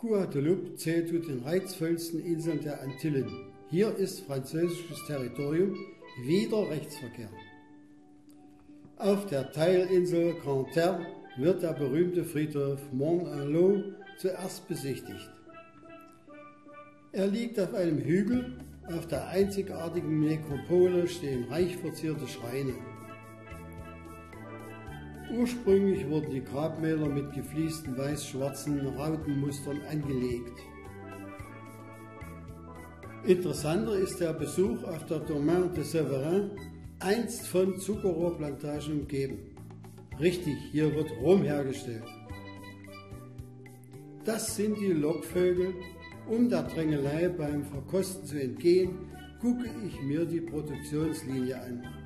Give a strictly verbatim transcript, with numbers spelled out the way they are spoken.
Guadeloupe zählt zu den reizvollsten Inseln der Antillen. Hier ist französisches Territorium, wieder Rechtsverkehr. Auf der Teilinsel Grande Terre wird der berühmte Friedhof Mont-en-Lot zuerst besichtigt. Er liegt auf einem Hügel, auf der einzigartigen Nekropole stehen reich verzierte Schreine. Ursprünglich wurden die Grabmäler mit gefliesten weiß-schwarzen Rautenmustern angelegt. Interessanter ist der Besuch auf der Domaine de Séverin, einst von Zuckerrohrplantagen umgeben. Richtig, hier wird Rum hergestellt. Das sind die Lockvögel. Um der Drängelei beim Verkosten zu entgehen, gucke ich mir die Produktionslinie an.